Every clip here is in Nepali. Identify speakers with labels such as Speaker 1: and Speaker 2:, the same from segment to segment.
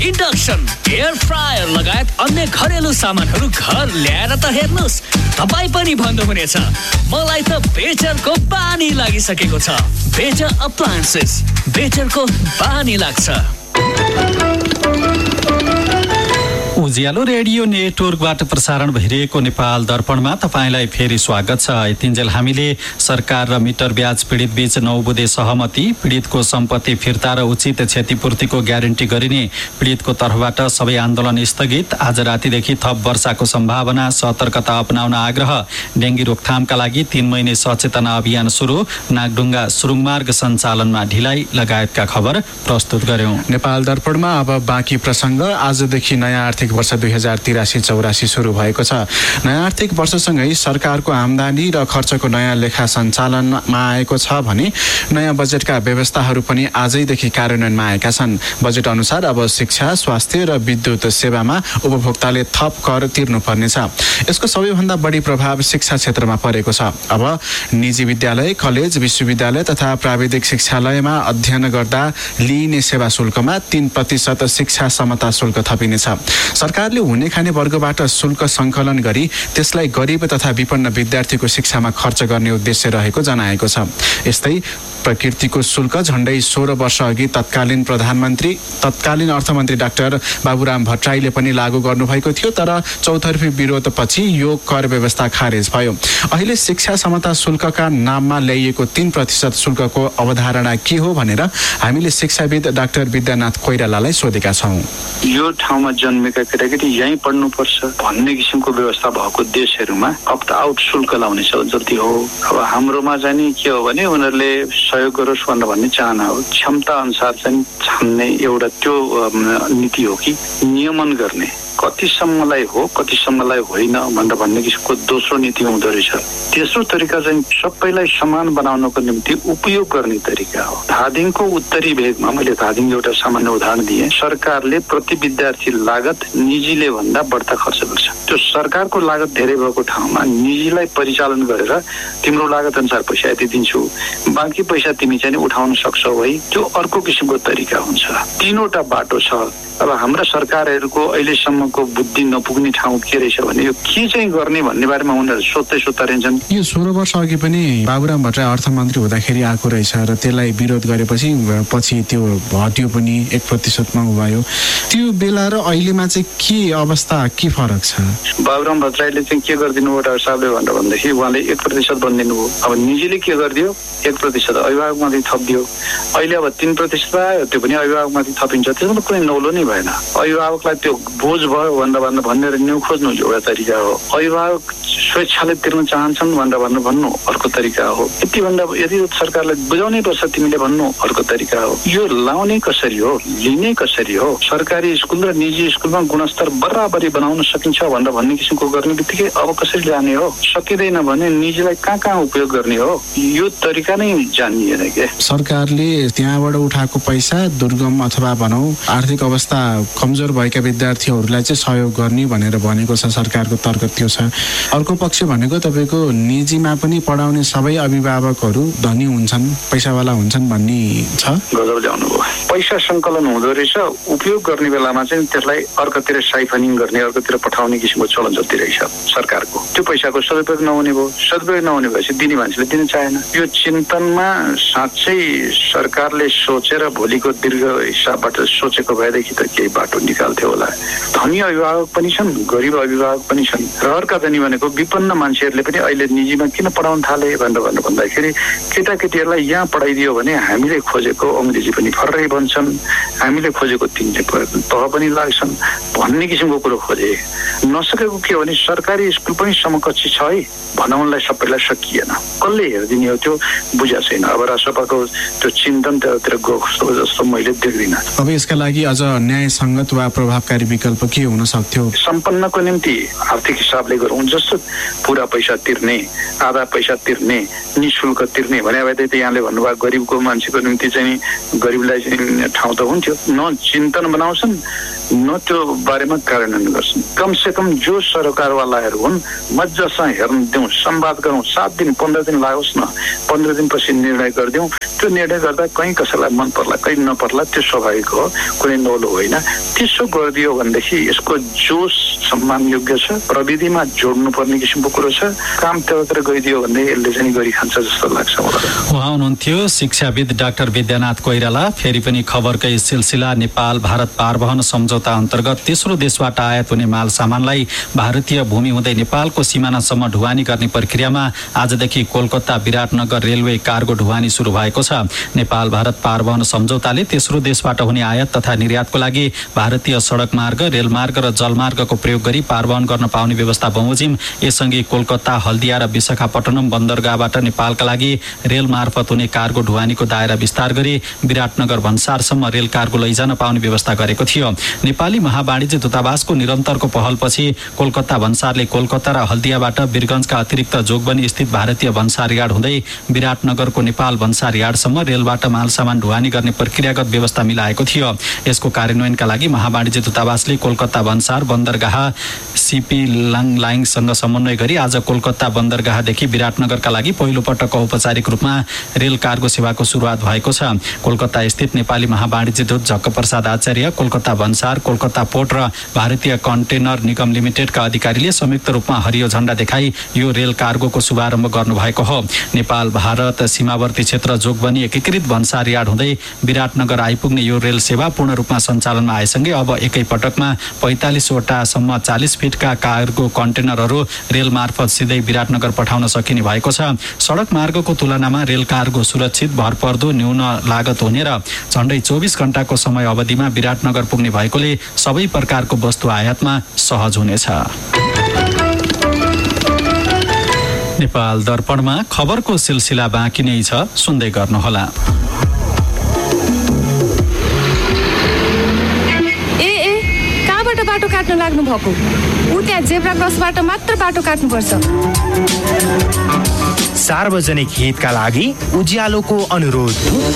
Speaker 1: इन्डक्सन, एयर फ्रायर लगायत अन्य घरेलु सामानहरू घर ल्याएर त हेर्नुस्, तपाईँ पनि भन्नुहुनेछ मलाई त बेचरको बानी लागिसकेको छ। बेचर अप्लायन्सेस, बेचरको बानी लाग्छ।
Speaker 2: उज्यालो रेडियो नेटवर्कबाट प्रसारण भइरहेको नेपाल दर्पणमा तपाईँलाई फेरि स्वागत छ। यतिन्जेल हामीले सरकार र मिटर ब्याज पीडित बीच 9 बुँदे सहमति, पीडितको सम्पत्ति फिर्ता र उचित क्षतिपूर्तिको ग्यारेन्टी गरिने, पीडितको तर्फबाट सबै आन्दोलन स्थगित, आज रातिदेखि थप वर्षाको सम्भावना, सतर्कता अपनाउन आग्रह, डेङ्गी रोकथामका लागि 3 महिने सचेतना अभियान सुरु, नागढुङ्गा सुरुङमार्ग सञ्चालनमा ढिलाइ लगायतका खबर प्रस्तुत गर्यौं।
Speaker 3: नेपाल दर्पणमा अब बाँकी प्रसङ्ग। आजदेखि नयाँ आर्थिक वर्ष 2083-84 सुरु भएको छ। नयाँ आर्थिक वर्षसँगै सरकारको आम्दानी र खर्चको नयाँ लेखा सञ्चालनमा आएको छ भने नयाँ बजेटका व्यवस्थाहरू पनि आजैदेखि कार्यान्वयनमा आएका छन्। बजेट अनुसार अब शिक्षा, स्वास्थ्य र विद्युत सेवामा उपभोक्ताले थप कर तिर्नुपर्नेछ। यसको सबैभन्दा बढी प्रभाव शिक्षा क्षेत्रमा परेको छ। अब निजी विद्यालय, कलेज, विश्वविद्यालय तथा प्राविधिक शिक्षालयमा अध्ययन गर्दा लिइने सेवा शुल्कमा 3% शिक्षा समता शुल्क थपिनेछ। सरकारले हुने खाने वर्गबाट शुल्क सङ्कलन गरी त्यसलाई गरिब तथा विपन्न विद्यार्थीको शिक्षामा खर्च गर्ने उद्देश्य रहेको जनाएको छ। यस्तै प्रकृतिको शुल्क झण्डै 16 वर्ष अघि तत्कालीन अर्थमन्त्री डाक्टर बाबुराम भट्टराईले पनि लागू गर्नुभएको थियो, तर चौतर्फी विरोधपछि यो कर व्यवस्था खारेज भयो। अहिले शिक्षा समता शुल्कका नाममा ल्याइएको 3% शुल्कको अवधारणा के हो भनेर हामीले शिक्षाविद डाक्टर विद्यानाथ कोइरालालाई सोधेका छौँ।
Speaker 4: यो ठाउँमा जन्मेका केटाकेटी यहीँ पढ्नुपर्छ भन्ने किसिमको व्यवस्था भएको देशहरूमा अप्ट आउट शुल्क लाउने जति हो। अब हाम्रोमा चाहिँ के हो भने उनीहरूले सहयोग गरोस् भनेर भन्ने चाहना हो। क्षमता अनुसार चाहिँ छान्ने एउटा त्यो नीति हो कि नियमन गर्ने, कतिसम्मलाई हो कतिसम्मलाई होइन भनेर भन्ने किसिमको दोस्रो नीति हुँदो रहेछ। तेस्रो तरिका चाहिँ सबैलाई समान बनाउनको निम्ति उपयोग गर्ने तरिका हो। धादिङको उत्तरी भेगमा मैले धादिङ एउटा सामान्य उदाहरण दिएँ। सरकारले प्रति विद्यार्थी लागत निजीले भन्दा बढ्ता खर्च गर्छ। त्यो सरकारको लागत धेरै भएको ठाउँमा निजीलाई परिचालन गरेर तिम्रो लागत अनुसार पैसा यति दिन्छु, बाँकी पैसा तिमी चाहिँ उठाउन सक्छौ है, त्यो अर्को किसिमको तरिका हुन्छ। 3वटा बाटो छ। अब हाम्रा सरकारहरूको अहिलेसम्मको बुद्धि नपुग्ने ठाउँ के रहेछ भने यो के चाहिँ गर्ने भन्ने बारेमा उनीहरू सोच्दै रहन्छन्।
Speaker 3: यो 16 वर्ष अघि पनि बाबुराम भट्टराई अर्थमन्त्री हुँदाखेरि आएको रहेछ र त्यसलाई विरोध गरेपछि त्यो हट्यो पनि 1%मा भयो। त्यो बेला र अहिलेमा चाहिँ के अवस्था, के फरक छ?
Speaker 4: बाबुराम भट्टराईले चाहिँ के गरिदिनु हो डाक्टर साहबले भनेर भन्दाखेरि उहाँले 1% बनिदिनु हो। अब निजीले के गरिदियो? 1% अभिभावकमाथि थपिदियो। अहिले अब 3% आयो, त्यो पनि अभिभावकमाथि थपिन्छ। त्यसमा कुनै नौलो नै भएन। अभिभावकलाई त्यो बोझ भयो भनेर न्यू खोज्नु एउटा तरिका हो। अभिभावक स्वेच्छाले तिर्न चाहन्छन् भनेर भन्नु अर्को तरिका हो। यदि सरकारलाई बुझाउनै पर्छ तिमीले भन्नु अर्को तरिका हो। यो लाउने कसरी हो, लिने कसरी हो, सरकारी स्कुल र निजी स्कुलमा गुणस्तर बराबरी बनाउन सकिन्छ भनेर भन्ने किसिमको गर्ने बित्तिकै अब कसरी लाने हो? सकिँदैन भने निजीलाई कहाँ उपयोग गर्ने हो? यो तरिका नै जानिएन के।
Speaker 3: सरकारले त्यहाँबाट उठाएको पैसा दुर्गम अथवा भनौँ आर्थिक अवस्था कमजोर भएका विद्यार्थीहरूलाई चाहिँ सहयोग गर्ने भनेर भनेको छ। सरकारको तर्क त्यो छ। अर्को पक्ष भनेको तपाईँको निजीमा पनि पढाउने सबै अभिभावकहरू धनी हुन्छन्, पैसावाला हुन्छन् भन्ने छ।
Speaker 4: गजब ल्याउनु भयो। पैसा सङ्कलन हुँदो रहेछ, उपयोग गर्ने बेलामा चाहिँ त्यसलाई अर्कोतिर साइफनिङ गर्ने, अर्कोतिर पठाउने किसिमको चलन जति रहेछ सरकारको। त्यो पैसाको सदुपयोग नहुने भयो। सदुपयोग नहुने भएपछि दिने मान्छेले दिन चाहेन। यो चिन्तनमा साँच्चै सरकारले सोचेर भोलिको दीर्घ हिसाबबाट सोचेको भएदेखि त केही बाटो निकाल्थ्यो होला। धनी अभिभावक पनि छन्, गरिब अभिभावक पनि छन् र अर्का धनी भनेको विपन्न मान्छेहरूले पनि अहिले निजीमा किन पढाउन थाले भनेर भन्दाखेरि केटाकेटीहरूलाई यहाँ पढाइदियो भने हामीले खोजेको अङ्ग्रेजी पनि फर्रै भन्छन्, हामीले खोजेको 3 तह पनि लाग्छन् भन्ने किसिमको कुरो खोजे। नसकेको के हो भने सरकारी स्कुल पनि समकक्षी छ है भनाउनलाई सबैलाई सकिएन। कसले हेरिदिने हो त्यो बुझाएको छैन। अब राष्ट्रपतिको त्यो चिन्तन त्यतातिर गएको जस्तो मैले देख्दिनँ।
Speaker 3: अब यसका लागि अझ न्यायसङ्गत वा प्रभावकारी विकल्प के हुन सक्थ्यो?
Speaker 4: सम्पन्नको निम्ति आर्थिक हिसाबले गरौँ, जस्तो पुरा पैसा तिर्ने, आधा पैसा तिर्ने, निःशुल्क तिर्ने भने भए त यहाँले भन्नुभयो गरिबको मान्छेको निम्ति चाहिँ गरिबलाई चाहिँ ठाउँ त हुन्थ्यो। न चिन्तन बनाउँछन् न त्यो बारेमा कार्यान्वयन गर्छन्। कमसे कम जो सरकारवालाहरू हुन् मजासँग हेर्न दिउँ, संवाद गरौँ, 7 दिन 15 दिन लागोस् न, 15 दिनपछि निर्णय गरिदिउँ। त्यो निर्णय गर्दा कहीँ कसैलाई मन पर्ला कहीँ नपर्ला, त्यो स्वाभाविक हो, कुनै नौलो होइन। त्यसो गरिदियो भनेदेखि यसको जोस सम्मान योग्य छ, प्रविधिमा जोड्नुपर्ने किसिमको कुरो छ। काम त्यतातिर गइदियो भने यसले चाहिँ गरिखान्छ जस्तो लाग्छ मलाई।
Speaker 2: उहाँ हुनुहुन्थ्यो शिक्षाविद डाक्टर विद्यानाथ कोइराला। फेरि पनि खबरकै सिलसिला नेपाल भारत पारवहन सम्झौता अन्तर्गत तेस्रो देशबाट आयात हुने माल सामानलाई भारतीय भूमि हुँदै नेपालको सिमानासम्म ढुवानी गर्ने प्रक्रियामा आजदेखि कोलकाता विराटनगर रेलवे कार्गो ढुवानी सुरु भएको छ। नेपाल भारत पारवहन सम्झौताले तेस्रो देशबाट हुने आयात तथा निर्यातको लागि भारतीय सडक मार्ग, रेलमार्ग र जलमार्गको प्रयोग गरी पारवहन गर्न पाउने व्यवस्था बमोजिम यससँगै कोलकाता, हल्दिया र विशाखापट्टनम बन्दरगाहबाट नेपालका लागि रेल मार्फत हुने कार्गो ढुवानीको दायरा विस्तार गरी विराटनगर भन्सारसम्म रेल कार्गो लैजान पाउने व्यवस्था गरेको थियो। नेपाली महावाणिज्य दूतावासको निरन्तरको पहलपछि कोलकाता भन्सारले कोलकाता र हल्दियाबाट वीरगञ्जका अतिरिक्त जोगबनी स्थित भारतीय भन्सार यार्ड हुँदै विराटनगरको नेपाल भन्सार यार्डसम्म रेलबाट माल सामान ढुवानी गर्ने प्रक्रियागत व्यवस्था मिलाएको थियो। यसको कार्यान्वयनका लागि महावाणिज्य दूतावासले कोलकाता भन्सार बन्दरगाह सीपी लाङलाङसँग समन्वय गरी आज कोलकाता बन्दरगाहदेखि विराटनगरका लागि पहिलो पटक औपचारिक रूपमा रेल कार्गो सेवाको सुरुवात भएको छ। कोलकाता स्थित नेपाली महावाणिज्य दूत झक्क प्रसाद आचार्य, कोलकाता भन्सार, कोलकाता पोर्ट र भारतीय कन्टेनर निगम लिमिटेडका अधिकारीले संयुक्त रूपमा हरियो झण्डा देखाई यो रेल कार्गोको शुभारम्भ गर्नुभएको हो। नेपाल भारत सीमावर्ती क्षेत्र जोगबनी एकीकृत भन्सार यार्ड हुँदै विराटनगर आइपुग्ने यो रेल सेवा पूर्ण रूपमा सञ्चालनमा आएसँगै अब एकै पटकमा 45 वटासम्म 40 फिटका कार्गो कन्टेनरहरू रेल मार्फत सिधै विराटनगर पठाउन सकिने भएको छ। सडक मार्गको तुलनामा रेल कार्गो सुरक्षित, भरपर्दो, न्यून लागत हुने र झण्डै 24 घण्टाको समय अवधिमा विराटनगर पुग्ने भएकोले सबै प्रकारको वस्तु आयातमा सहज हुनेछ। नेपाल दर्पणमा खबरको सिलसिला बाँकी नै छ, सुन्दै गर्नुहोला।
Speaker 5: बाटो काट्न लाग्नु भएको उ त्यहाँ जेब्रा क्रसबाट मात्र बाटो काट्नुपर्छ।
Speaker 6: सार्वजनिक हितका लागि उज्यालोको अनुरोध।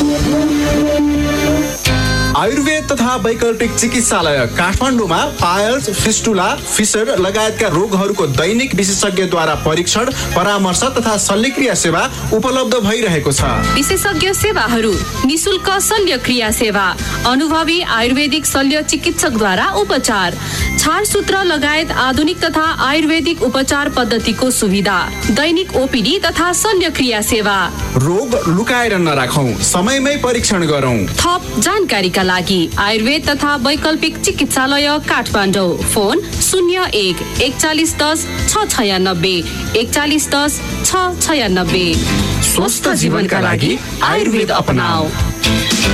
Speaker 3: आयुर्वेद तथा वैकल्पिक चिकित्सालय काठमाडौँमा पायल्स, फिस्टुला, फिसर लगायतका रोगहरूको दैनिक विशेषज्ञद्वारा परीक्षण, परामर्श तथा शल्यक्रिया सेवा उपलब्ध भइरहेको छ।
Speaker 5: विशेषज्ञ सेवाहरू, निशुल्क शल्यक्रिया सेवा, अनुभवी आयुर्वेदिक शल्य चिकित्सकद्वारा उपचार, छारसूत्र लगायत आधुनिक तथा आयुर्वेदिक उपचार पद्धतिको सुविधा, दैनिक ओपीडी तथा शल्यक्रिया सेवा।
Speaker 3: रोग लुकाएर नराखौं, समयमै परीक्षण गरौं।
Speaker 5: थप जानकारीका लागि आयुर्वेद तथा वैकल्पिक चिकित्सालय काठमाडौँ। फोन 01 4110 696 4110 696। स्वस्थ जीवनका लागि आयुर्वेद अपनाऊ।